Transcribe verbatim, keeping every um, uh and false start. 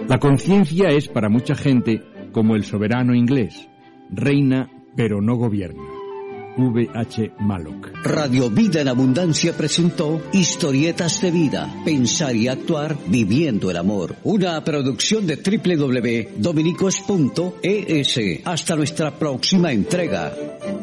La conciencia es para mucha gente como el soberano inglés, reina pero no gobierna. V H Mallock. Radio Vida en Abundancia presentó Historietas de Vida, pensar y actuar viviendo el amor. Una producción de doble u doble u doble u punto dominicos punto e s. Hasta nuestra próxima entrega.